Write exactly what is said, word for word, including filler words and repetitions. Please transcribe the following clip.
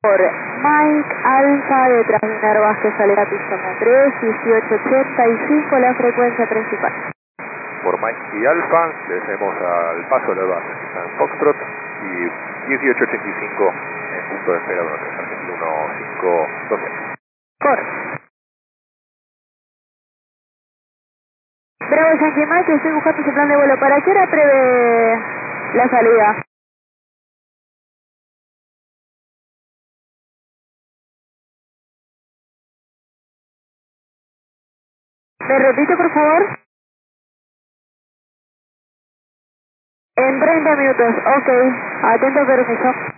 Por Mike Alfa de Trasminar Vázquez Salera pista tres, dieciocho ochenta y cinco la frecuencia principal. Por Mike y Alfa, le decimos al paso de la base, está en Foxtrot y dieciocho ochenta y cinco en punto de espera durante el Argentina uno cinco doce. Correcto. Bravo Yankee Mike, estoy buscando su plan de vuelo. ¿Para qué hora prevé la salida? ¿Me repite, por favor? En treinta minutos, ok. Atento, permiso.